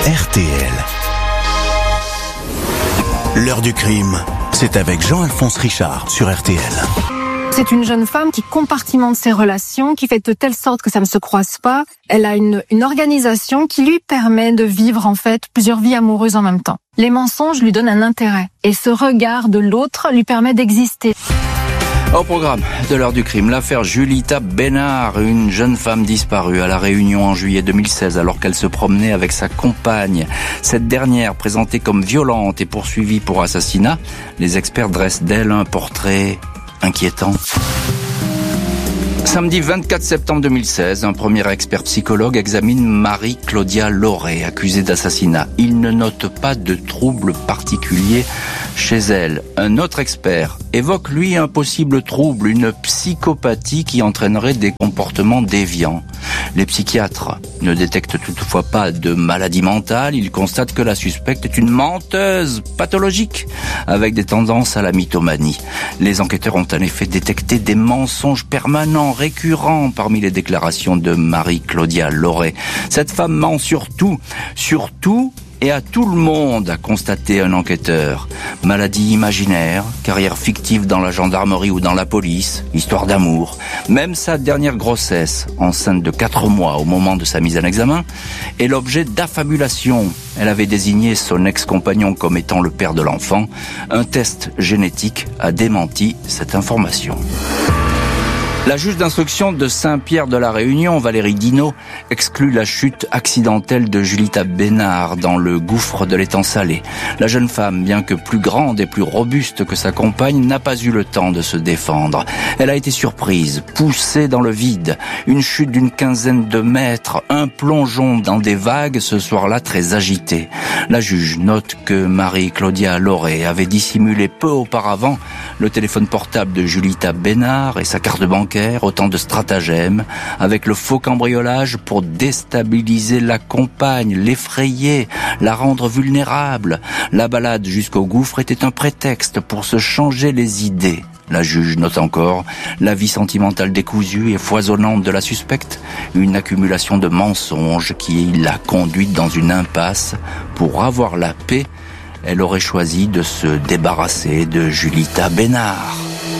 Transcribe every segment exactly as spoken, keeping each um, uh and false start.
R T L. L'heure du crime, c'est avec Jean-Alphonse Richard sur R T L. C'est une jeune femme qui compartimente ses relations, qui fait de telle sorte que ça ne se croise pas. Elle a une, une organisation qui lui permet de vivre en fait plusieurs vies amoureuses en même temps. Les mensonges lui donnent un intérêt et ce regard de l'autre lui permet d'exister. Au programme de l'heure du crime, l'affaire Julita Bénard, une jeune femme disparue à La Réunion en juillet deux mille seize alors qu'elle se promenait avec sa compagne. Cette dernière, présentée comme violente et poursuivie pour assassinat, les experts dressent d'elle un portrait inquiétant. Samedi vingt-quatre septembre deux mille seize, un premier expert psychologue examine Marie-Claudia Lauré, accusée d'assassinat. Il ne note pas de troubles particuliers chez elle. Un autre expert évoque, lui, un possible trouble, une psychopathie qui entraînerait des comportements déviants. Les psychiatres ne détectent toutefois pas de maladie mentale. Ils constatent que la suspecte est une menteuse pathologique avec des tendances à la mythomanie. Les enquêteurs ont en effet détecté des mensonges permanents, récurrents parmi les déclarations de Marie-Claudia Lauré. Cette femme ment sur tout, sur tout et à tout le monde, a constaté un enquêteur. Maladie imaginaire, carrière fictive dans la gendarmerie ou dans la police, histoire d'amour. Même sa dernière grossesse, enceinte de quatre mois au moment de sa mise en examen, est l'objet d'affabulation. Elle avait désigné son ex-compagnon comme étant le père de l'enfant. Un test génétique a démenti cette information. La juge d'instruction de Saint-Pierre de la Réunion, Valérie Dino, exclut la chute accidentelle de Julita Bénard dans le gouffre de l'étang salé. La jeune femme, bien que plus grande et plus robuste que sa compagne, n'a pas eu le temps de se défendre. Elle a été surprise, poussée dans le vide. Une chute d'une quinzaine de mètres, un plongeon dans des vagues ce soir-là très agité. La juge note que Marie-Claudia Lauré avait dissimulé peu auparavant le téléphone portable de Julita Bénard et sa carte bancaire. Autant de stratagèmes, avec le faux cambriolage pour déstabiliser la compagne, l'effrayer, la rendre vulnérable. La balade jusqu'au gouffre était un prétexte pour se changer les idées. La juge note encore la vie sentimentale décousue et foisonnante de la suspecte, une accumulation de mensonges qui l'a conduite dans une impasse. Pour avoir la paix, elle aurait choisi de se débarrasser de Julita Bénard.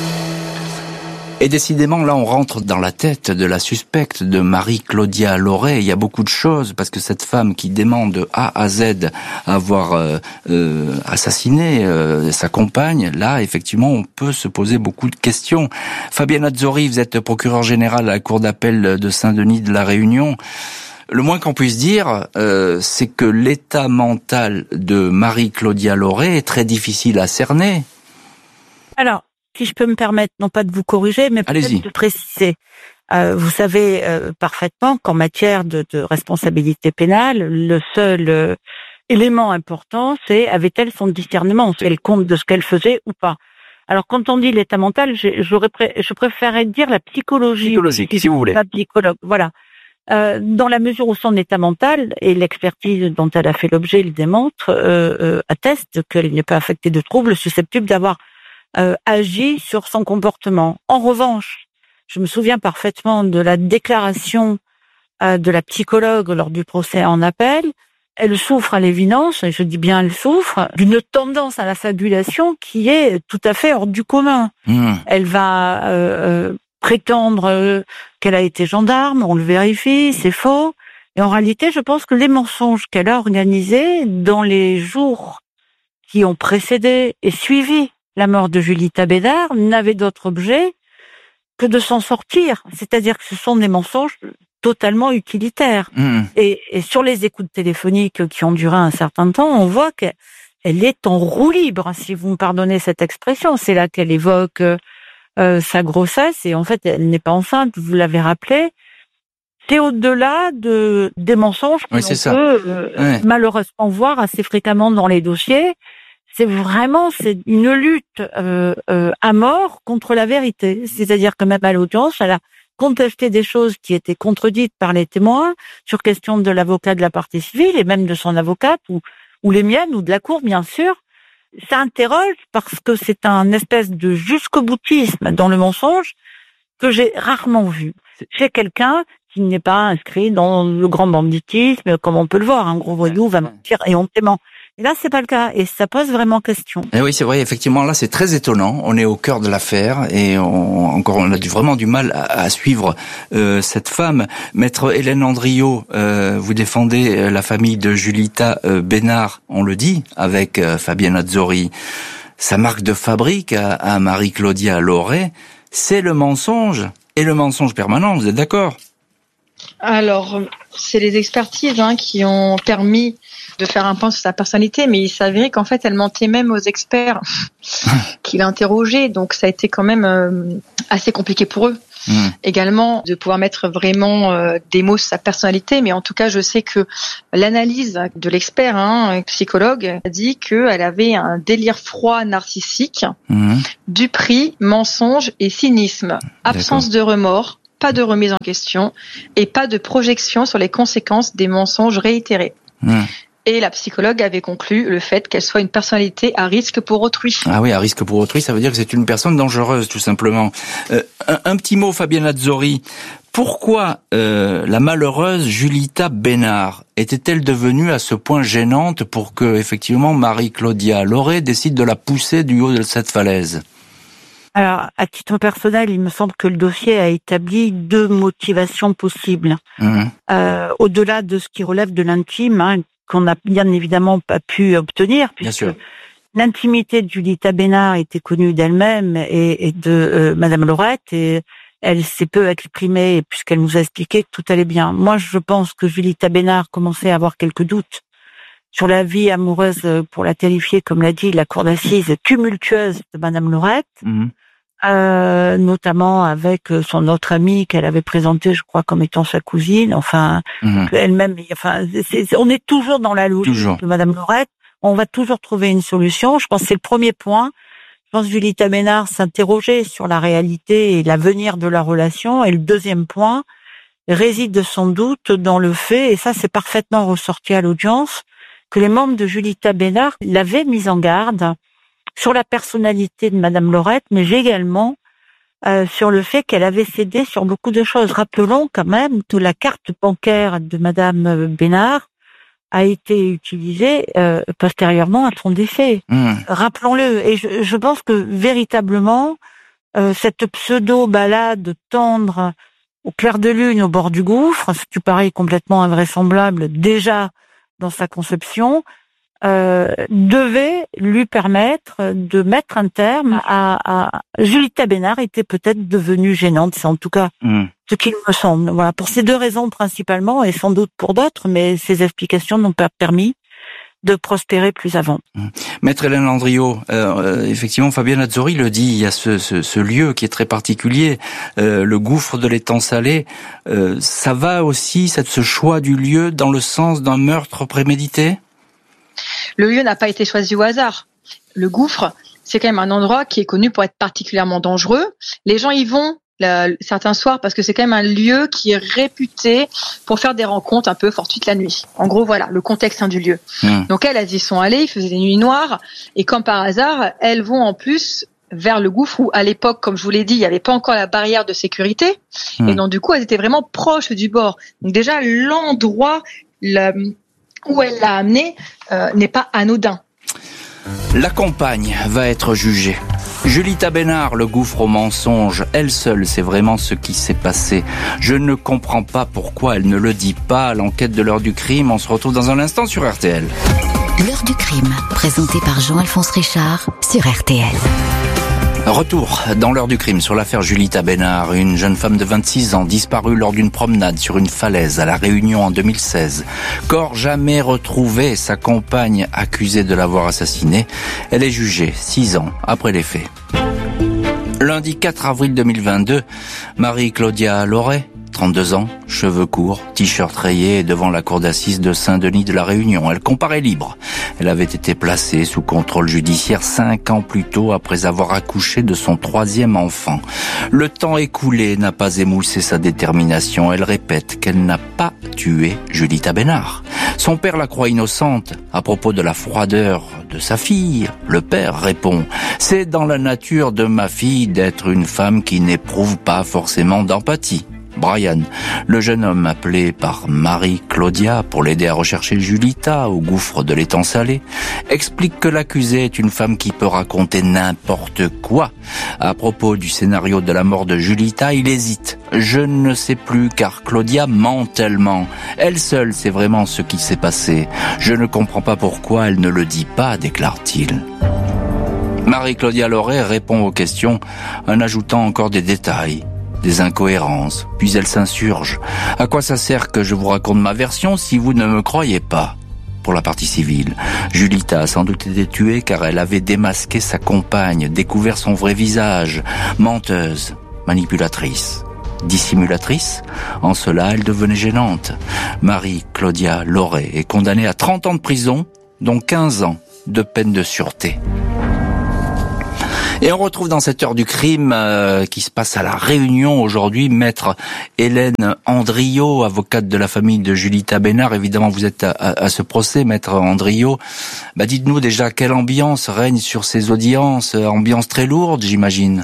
Et décidément, là, on rentre dans la tête de la suspecte, de Marie-Claudia Lauré. Il y a beaucoup de choses, parce que cette femme qui dément de A à Z avoir euh, euh, assassiné euh, sa compagne, là, effectivement, on peut se poser beaucoup de questions. Fabienne Azzori, vous êtes procureure générale à la Cour d'appel de Saint-Denis de la Réunion. Le moins qu'on puisse dire, euh, c'est que l'état mental de Marie-Claudia Lauré est très difficile à cerner. Alors, si je peux me permettre, non pas de vous corriger, mais peut-être Allez-y. de préciser. Euh, vous savez euh, parfaitement qu'en matière de, de responsabilité pénale, le seul euh, élément important, c'est avait-elle son discernement, elle compte de ce qu'elle faisait ou pas. Alors quand on dit l'état mental, je, j'aurais pré- je préférerais dire la psychologie. Psychologique, si vous voulez. Pas psychologue, voilà. Euh, dans la mesure où son état mental et l'expertise dont elle a fait l'objet le démontre, euh, euh, atteste qu'elle n'est pas affectée de troubles susceptibles d'avoir Euh, agit sur son comportement. En revanche, je me souviens parfaitement de la déclaration euh, de la psychologue lors du procès en appel. Elle souffre à l'évidence, et je dis bien elle souffre, d'une tendance à la fabulation qui est tout à fait hors du commun. Mmh. Elle va euh, euh, prétendre euh, qu'elle a été gendarme, on le vérifie, c'est faux. Et en réalité, je pense que les mensonges qu'elle a organisés dans les jours qui ont précédé et suivi la mort de Julita Bénard n'avait d'autre objet que de s'en sortir. C'est-à-dire que ce sont des mensonges totalement utilitaires. Mmh. Et, et sur les écoutes téléphoniques qui ont duré un certain temps, on voit qu'elle est en roue libre, si vous me pardonnez cette expression. C'est là qu'elle évoque euh, sa grossesse et en fait, elle n'est pas enceinte, vous l'avez rappelé. C'est au-delà de, des mensonges que Oui, l'on c'est ça. peut euh, Ouais. malheureusement voir assez fréquemment dans les dossiers. C'est vraiment c'est une lutte euh, euh, à mort contre la vérité. C'est-à-dire que même à l'audience, elle a contesté des choses qui étaient contredites par les témoins sur question de l'avocat de la partie civile et même de son avocate ou, ou les miennes ou de la cour, bien sûr. Ça interroge parce que c'est un espèce de jusqu'au boutisme dans le mensonge que j'ai rarement vu chez quelqu'un qui n'est pas inscrit dans le grand banditisme, comme on peut le voir. Un gros voyou va mentir éhontément. Et là, c'est pas le cas, et ça pose vraiment question. Et oui, c'est vrai, effectivement, là, c'est très étonnant. On est au cœur de l'affaire, et on, encore, on a du, vraiment du mal à, à suivre euh, cette femme. Maître Hélène Andriot, euh, vous défendez la famille de Julita euh, Bénard, on le dit, avec euh, Fabienne Azzori. Sa marque de fabrique à, à Marie-Claudia Loret, c'est le mensonge, et le mensonge permanent, vous êtes d'accord ? Alors, c'est les expertises hein, qui ont permis de faire un point sur sa personnalité, mais il s'avérait qu'en fait, elle mentait même aux experts qu'il interrogeait, donc ça a été quand même euh, assez compliqué pour eux. Mmh. Également, de pouvoir mettre vraiment euh, des mots sur sa personnalité, mais en tout cas, je sais que l'analyse de l'expert, hein, psychologue, a dit qu'elle avait un délire froid narcissique, mmh. duperie, mensonge et cynisme, absence D'accord. de remords, pas de remise en question et pas de projection sur les conséquences des mensonges réitérés. Mmh. Et la psychologue avait conclu le fait qu'elle soit une personnalité à risque pour autrui. Ah oui, à risque pour autrui, ça veut dire que c'est une personne dangereuse, tout simplement. Euh, un, un petit mot, Fabienne Azzori. Pourquoi euh, la malheureuse Julita Bénard était-elle devenue à ce point gênante pour que, effectivement, Marie-Claudia Loret décide de la pousser du haut de cette falaise ? Alors, à titre personnel, il me semble que le dossier a établi deux motivations possibles. Mmh. Euh, au-delà de ce qui relève de l'intime, hein, qu'on n'a bien évidemment pas pu obtenir, puisque l'intimité de Julita Bénard était connue d'elle-même et, et de euh, Madame Lorette, et elle s'est peu exprimée puisqu'elle nous a expliqué que tout allait bien. Moi, je pense que Julita Bénard commençait à avoir quelques doutes sur la vie amoureuse, pour la qualifier, comme l'a dit la cour d'assises, tumultueuse de Madame Lorette. Mmh. Euh, notamment avec son autre amie qu'elle avait présentée, je crois, comme étant sa cousine. Enfin, mmh. elle-même. Enfin, c'est, c'est, on est toujours dans la logique toujours. de Madame Lorette. On va toujours trouver une solution. Je pense que c'est le premier point. Je pense que Julita Bénard s'interrogeait sur la réalité et l'avenir de la relation. Et le deuxième point réside sans doute dans le fait, et ça c'est parfaitement ressorti à l'audience, que les membres de Julita Bénard l'avaient mise en garde sur la personnalité de Madame Lorette, mais également euh, sur le fait qu'elle avait cédé sur beaucoup de choses. Rappelons quand même que la carte bancaire de Madame Bénard a été utilisée euh, postérieurement à son décès. Mmh. Rappelons-le. Et je, je pense que véritablement, euh, cette pseudo-balade tendre au clair de lune au bord du gouffre, ce qui paraît complètement invraisemblable déjà dans sa conception, Euh, devait lui permettre de mettre un terme à, à... Julita Bénard était peut-être devenue gênante, c'est en tout cas mmh. ce qu'il me semble. Voilà, pour ces deux raisons principalement, et sans doute pour d'autres, mais ces explications n'ont pas permis de prospérer plus avant. Mmh. Maître Hélène Andriot, euh, effectivement, Fabienne Azzori le dit, il y a ce, ce, ce lieu qui est très particulier, euh, le gouffre de l'étang salé. Euh, ça va aussi, cette, ce choix du lieu, dans le sens d'un meurtre prémédité ? Le lieu n'a pas été choisi au hasard. Le gouffre, c'est quand même un endroit qui est connu pour être particulièrement dangereux. Les gens y vont là, certains soirs parce que c'est quand même un lieu qui est réputé pour faire des rencontres un peu fortuites la nuit. En gros, voilà, le contexte hein, du lieu. Mmh. Donc elles, elles y sont allées, il faisait des nuits noires, et comme par hasard, elles vont en plus vers le gouffre où, à l'époque, comme je vous l'ai dit, il n'y avait pas encore la barrière de sécurité. Mmh. Et donc, du coup, elles étaient vraiment proches du bord. Donc déjà, l'endroit... La, où elle l'a amené euh, n'est pas anodin. La compagne va être jugée. Julita Bénard, le gouffre au mensonge, elle seule sait vraiment ce qui s'est passé. Je ne comprends pas pourquoi elle ne le dit pas à l'enquête de l'heure du crime. On se retrouve dans un instant sur R T L. L'heure du crime, présentée par Jean-Alphonse Richard sur R T L. Retour dans l'heure du crime sur l'affaire Julita Bénard, une jeune femme de vingt-six ans disparue lors d'une promenade sur une falaise à La Réunion en deux mille seize. Corps jamais retrouvé, sa compagne accusée de l'avoir assassinée. Elle est jugée six ans après les faits. Lundi quatre avril deux mille vingt-deux, Marie-Claudia Loret, trente-deux ans, cheveux courts, t-shirt rayé devant la cour d'assises de Saint-Denis de La Réunion. Elle comparaît libre. Elle avait été placée sous contrôle judiciaire cinq ans plus tôt après avoir accouché de son troisième enfant. Le temps écoulé n'a pas émoussé sa détermination. Elle répète qu'elle n'a pas tué Julita Bénard. Son père la croit innocente. À propos de la froideur de sa fille, le père répond « C'est dans la nature de ma fille d'être une femme qui n'éprouve pas forcément d'empathie. » Brian, le jeune homme appelé par Marie-Claudia pour l'aider à rechercher Julita au gouffre de l'étang salé, explique que l'accusée est une femme qui peut raconter n'importe quoi. À propos du scénario de la mort de Julita, il hésite. Je ne sais plus car Claudia ment tellement. Elle seule sait vraiment ce qui s'est passé. Je ne comprends pas pourquoi elle ne le dit pas, déclare-t-il. Marie-Claudia Loret répond aux questions en ajoutant encore des détails, des incohérences, puis elle s'insurge. À quoi ça sert que je vous raconte ma version si vous ne me croyez pas ? Pour la partie civile, Julita a sans doute été tuée car elle avait démasqué sa compagne, découvert son vrai visage, menteuse, manipulatrice. Dissimulatrice, en cela elle devenait gênante. Marie-Claudia Loret est condamnée à trente ans de prison, dont quinze ans de peine de sûreté. Et on retrouve dans cette heure du crime euh, qui se passe à La Réunion aujourd'hui, maître Hélène Andriot, avocate de la famille de Julita Bénard. Évidemment, vous êtes à, à, à ce procès, maître Andriot. Bah, dites-nous déjà quelle ambiance règne sur ces audiences, ambiance très lourde, j'imagine.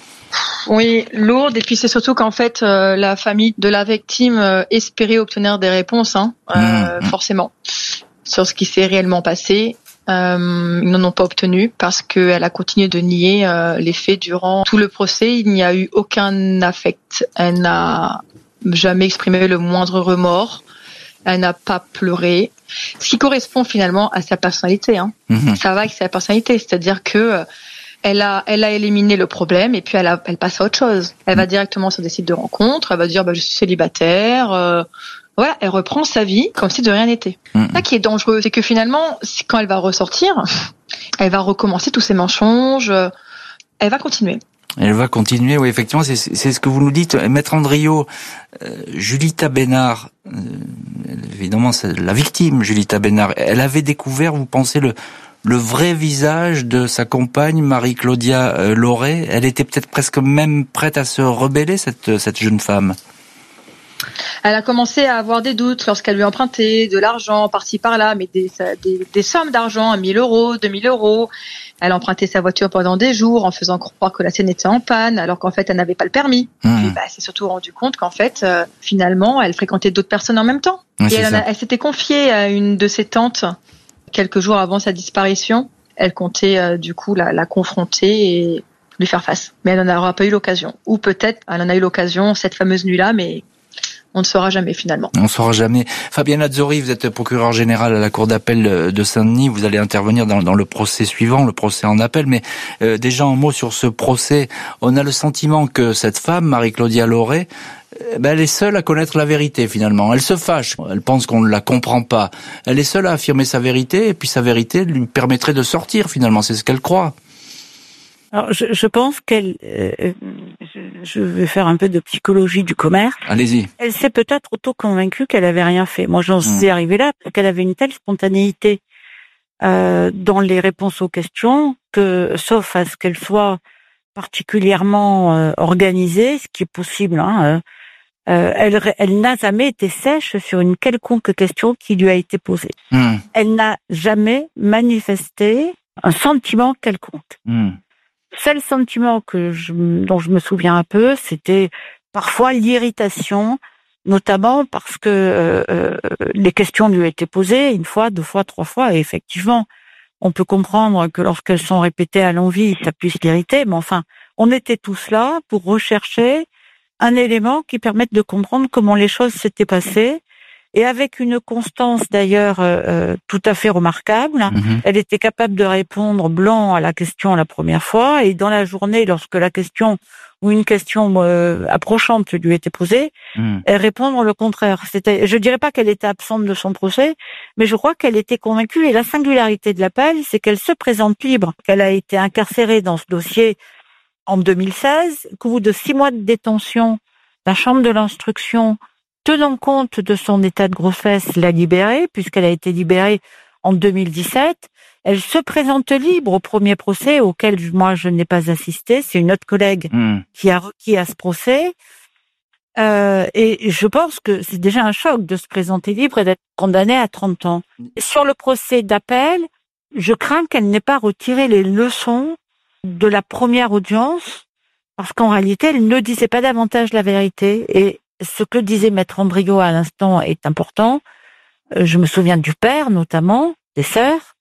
Oui, lourde. Et puis c'est surtout qu'en fait, euh, la famille de la victime euh, espérait obtenir des réponses, hein, euh, mmh. forcément, sur ce qui s'est réellement passé. Euh, ils n'en ont pas obtenu parce qu'elle a continué de nier euh, les faits durant tout le procès. Il n'y a eu aucun affect. Elle n'a jamais exprimé le moindre remords. Elle n'a pas pleuré. Ce qui correspond finalement à sa personnalité. Hein. Mmh. Ça va avec sa personnalité. C'est-à-dire que euh, elle a, elle a éliminé le problème et puis elle, a, elle passe à autre chose. Elle va directement sur des sites de rencontres. Elle va dire bah, je suis célibataire. Euh, Ouais, elle reprend sa vie comme si de rien n'était. Mmh. Ça qui est dangereux, c'est que finalement, quand elle va ressortir, elle va recommencer tous ses mensonges, elle va continuer. Elle va continuer, oui, effectivement, c'est, c'est ce que vous nous dites. Maître Andriot, euh, Julita Bénard, euh, évidemment, c'est la victime, Julita Bénard, elle avait découvert, vous pensez, le, le vrai visage de sa compagne, Marie-Claudia euh, Loret. Elle était peut-être presque même prête à se rebeller, cette, cette jeune femme. Elle a commencé à avoir des doutes lorsqu'elle lui empruntait de l'argent par-ci par-là, mais des, des, des sommes d'argent, mille euros, deux mille euros. Elle empruntait sa voiture pendant des jours en faisant croire que la sienne était en panne, alors qu'en fait elle n'avait pas le permis. Mmh. Puis bah, elle s'est surtout rendu compte qu'en fait, euh, finalement, elle fréquentait d'autres personnes en même temps. Oui, et elle, a, elle s'était confiée à une de ses tantes quelques jours avant sa disparition. Elle comptait euh, du coup la, la confronter et lui faire face. Mais elle n'en aura pas eu l'occasion. Ou peut-être elle en a eu l'occasion cette fameuse nuit-là, mais on ne saura jamais finalement. On ne saura jamais. Fabienne Azzori, vous êtes procureur général à la Cour d'appel de Saint-Denis. Vous allez intervenir dans, dans le procès suivant, le procès en appel. Mais euh, déjà un mot sur ce procès. On a le sentiment que cette femme, Marie-Claudia Loret, euh, ben, elle est seule à connaître la vérité finalement. Elle se fâche. Elle pense qu'on ne la comprend pas. Elle est seule à affirmer sa vérité et puis sa vérité lui permettrait de sortir finalement. C'est ce qu'elle croit. Alors, je, je pense qu'elle, euh, je, je vais faire un peu de psychologie du commerce. Allez-y. Elle s'est peut-être auto-convaincue qu'elle avait rien fait. Moi, j'en suis mmh. arrivée là, qu'elle avait une telle spontanéité euh, dans les réponses aux questions que, sauf à ce qu'elle soit particulièrement euh, organisée, ce qui est possible, hein, euh, elle, elle n'a jamais été sèche sur une quelconque question qui lui a été posée. Mmh. Elle n'a jamais manifesté un sentiment quelconque. Mmh. Le seul sentiment que je, dont je me souviens un peu, c'était parfois l'irritation, notamment parce que euh, euh, les questions lui étaient posées une fois, deux fois, trois fois, et effectivement, on peut comprendre que lorsqu'elles sont répétées à l'envi, ça puisse l'irriter, mais enfin, on était tous là pour rechercher un élément qui permette de comprendre comment les choses s'étaient passées, et avec une constance d'ailleurs euh, tout à fait remarquable. Mmh. Elle était capable de répondre blanc à la question la première fois, et dans la journée, lorsque la question ou une question euh, approchante lui était posée, mmh. elle répondre le contraire. C'était, je dirais pas qu'elle était absente de son procès, mais je crois qu'elle était convaincue. Et la singularité de l'appel, c'est qu'elle se présente libre, qu'elle a été incarcérée dans ce dossier en deux mille seize, qu'au bout de six mois de détention, la chambre de l'instruction, tenant compte de son état de grossesse, l'a libérée, puisqu'elle a été libérée en deux mille dix-sept. Elle se présente libre au premier procès, auquel moi je n'ai pas assisté. C'est une autre collègue mmh. qui a requis à ce procès. Euh, et je pense que c'est déjà un choc de se présenter libre et d'être condamnée à trente ans. Sur le procès d'appel, je crains qu'elle n'ait pas retiré les leçons de la première audience, parce qu'en réalité, elle ne disait pas davantage la vérité. Et ce que disait Maître Ambriot à l'instant est important. Euh, je me souviens du père, notamment, des sœurs.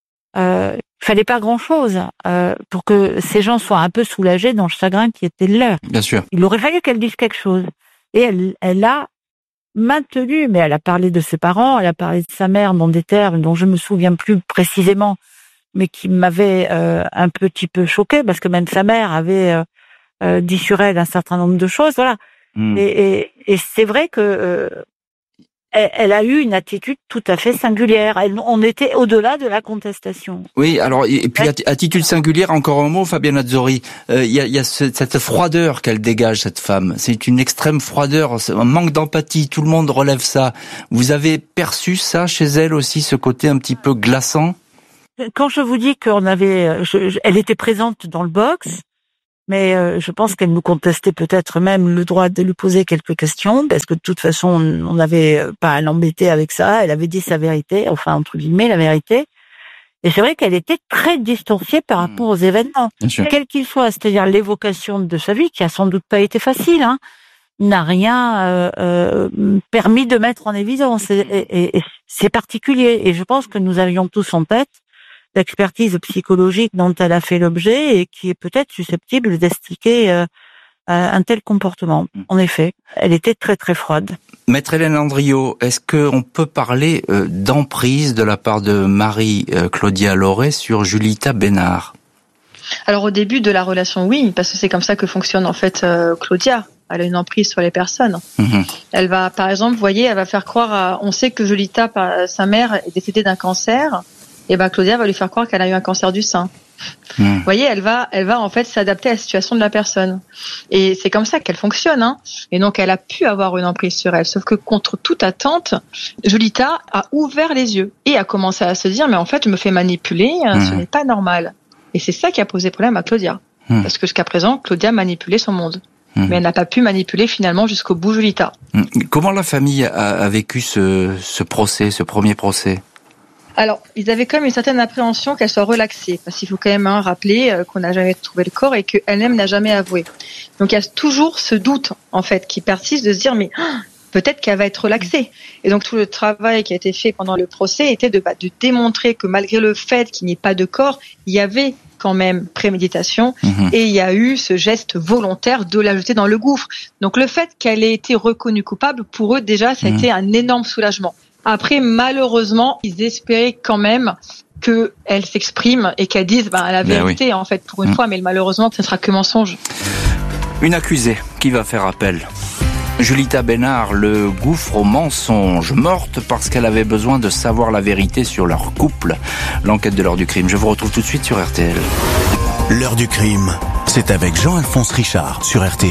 Euh, il fallait pas grand-chose euh, pour que ces gens soient un peu soulagés dans le chagrin qui était le leur. Bien sûr. Il aurait fallu qu'elle dise quelque chose. Et elle, elle a maintenu, mais elle a parlé de ses parents, elle a parlé de sa mère dans des termes dont je me souviens plus précisément, mais qui m'avait euh, un petit peu choquée, parce que même sa mère avait euh, euh, dit sur elle un certain nombre de choses. Voilà. Mm. Et, et, et c'est vrai que euh, elle, elle a eu une attitude tout à fait singulière. Elle, on était au-delà de la contestation. Oui, alors et puis attitude singulière, encore un mot, Fabienne Azzori. Il euh, y a, y a ce, cette froideur qu'elle dégage, cette femme. C'est une extrême froideur, un manque d'empathie. Tout le monde relève ça. Vous avez perçu ça chez elle aussi, ce côté un petit peu glaçant? Quand je vous dis qu'on avait, je, je, elle était présente dans le box, mais euh, je pense qu'elle nous contestait peut-être même le droit de lui poser quelques questions, parce que de toute façon, on n'avait pas à l'embêter avec ça. Elle avait dit sa vérité, enfin entre guillemets la vérité. Et c'est vrai qu'elle était très distanciée par rapport aux événements, quels qu'ils soient. C'est-à-dire l'évocation de sa vie, qui a sans doute pas été facile, hein, n'a rien euh, euh, permis de mettre en évidence. Et, et, et c'est particulier. Et je pense que nous avions tous en tête l'expertise psychologique dont elle a fait l'objet et qui est peut-être susceptible d'expliquer euh, un tel comportement. En effet, elle était très très froide. Maître Hélène Andriot, est-ce qu'on peut parler euh, d'emprise de la part de Marie-Claudia Laurey sur Julita Bénard? Alors au début de la relation, oui, parce que c'est comme ça que fonctionne en fait euh, Claudia. Elle a une emprise sur les personnes. Mmh. Elle va, par exemple, vous voyez, elle va faire croire à... On sait que Julita, sa mère, est décédée d'un cancer. Et ben Claudia va lui faire croire qu'elle a eu un cancer du sein. Mmh. Vous voyez, elle va, elle va en fait s'adapter à la situation de la personne. Et c'est comme ça qu'elle fonctionne, hein. Et donc elle a pu avoir une emprise sur elle. Sauf que contre toute attente, Julita a ouvert les yeux et a commencé à se dire, mais en fait, je me fais manipuler, mmh. ce n'est pas normal. Et c'est ça qui a posé problème à Claudia, mmh. parce que jusqu'à présent, Claudia manipulait son monde. Mmh. Mais elle n'a pas pu manipuler finalement jusqu'au bout Julita. Mmh. Comment la famille a, a vécu ce, ce procès, ce premier procès? Alors, ils avaient quand même une certaine appréhension qu'elle soit relaxée, parce qu'il faut quand même hein, rappeler euh, qu'on n'a jamais trouvé le corps et qu'elle-même n'a jamais avoué. Donc, il y a toujours ce doute, en fait, qui persiste de se dire, mais oh, peut-être qu'elle va être relaxée. Et donc, tout le travail qui a été fait pendant le procès était de, bah, de démontrer que malgré le fait qu'il n'y ait pas de corps, il y avait quand même préméditation mmh. et il y a eu ce geste volontaire de la jeter dans le gouffre. Donc, le fait qu'elle ait été reconnue coupable, pour eux, déjà, ça a mmh. été un énorme soulagement. Après, malheureusement, ils espéraient quand même qu'elle s'exprime et qu'elle dise ben, la vérité, oui. en fait, pour une mmh. fois. Mais malheureusement, ce ne sera que mensonge. Une accusée qui va faire appel. Julita Bénard, le gouffre au mensonge, morte parce qu'elle avait besoin de savoir la vérité sur leur couple. L'enquête de l'heure du crime. Je vous retrouve tout de suite sur R T L. L'heure du crime, c'est avec Jean-Alphonse Richard sur R T L.